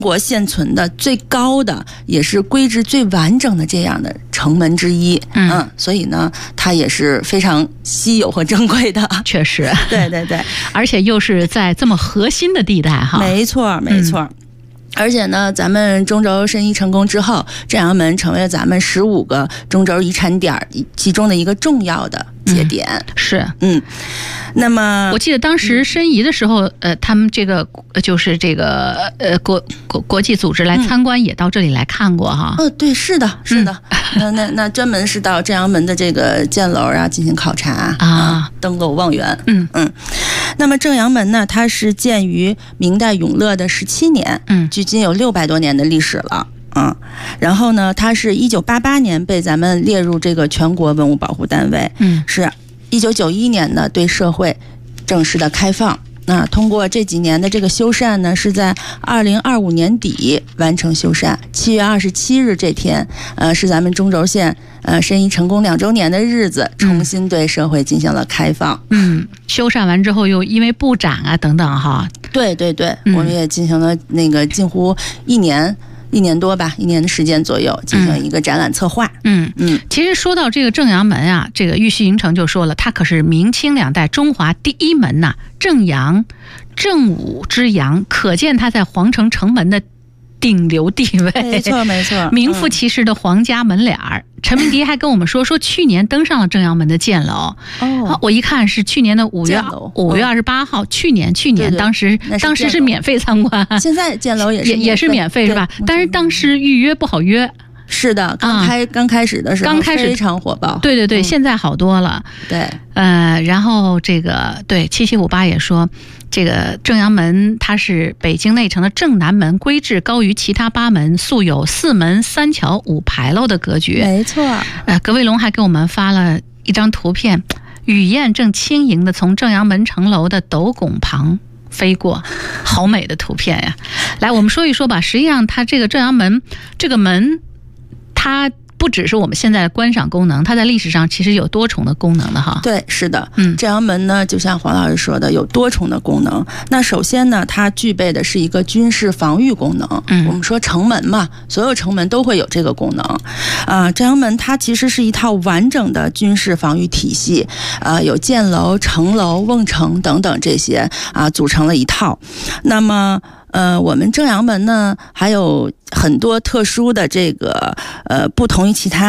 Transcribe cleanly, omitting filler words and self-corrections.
国现存的最高的，也是规制最完整的这样的城门之一。所以呢，它也是非常稀有和珍贵的。 确实， 对对对， 而且又是在这么核心的地带哈。 没错，没错。而且呢，咱们中轴申遗成功之后，正阳门成为了咱们15个中轴遗产点其中的一个重要的节点。 是， 那么我记得当时申遗的时候，他们这个就是这个国际组织来参观，也到这里来看过哈。 对，是的，是的。那专门是到正阳门的这个箭楼啊进行考察登楼望远。那么正阳门呢，它是建于明代永乐的17年，距今有600多年的历史了。然后呢，它是1988年被咱们列入这个全国文物保护单位，是1991年呢对社会正式的开放。通过这几年的这个修缮呢，是在2025年底完成修缮。7月27日这天，是咱们中轴线申遗成功2周年的日子，重新对社会进行了开放。 修缮完之后又因为布展啊等等哈。对对对，我们也进行了那个近乎1年多吧，1年的时间左右进行一个展览策划。 其实说到这个正阳门啊，这个玉溪营城就说了，它可是明清2代中华第一门呐，正阳正武之阳，可见它在皇城城门的顶流地位。 没错没错， 名副其实的皇家门脸儿。陈明迪还跟我们说去年登上了正阳门的箭楼。我一看是去年的5月28号，去年对对， 当时是免费参观， 现在箭楼也是免费是吧？但是当时预约不好约。 是的，刚开始的时候非常火爆。对对对， 现在好多了。 对， 然后这个对7758也说，这个正阳门它是北京内城的正南门，规制高于其他8门，素有4门3桥5牌楼的格局。 没错。 葛卫龙还给我们发了一张图片，雨燕正轻盈的从正阳门城楼的斗拱旁飞过，好美的图片呀！来，我们说一说吧。实际上，它这个正阳门这个门，它不只是我们现在的观赏功能，它在历史上其实有多重的功能的哈。 对，是的。正阳门呢，就像黄老师说的，有多重的功能。那首先呢，它具备的是一个军事防御功能。我们说城门嘛，所有城门都会有这个功能。正阳门它其实是一套完整的军事防御体系，有箭楼、城楼、瓮城等等这些组成了一套。那么我们正阳门呢，还有很多特殊的这个不同于其他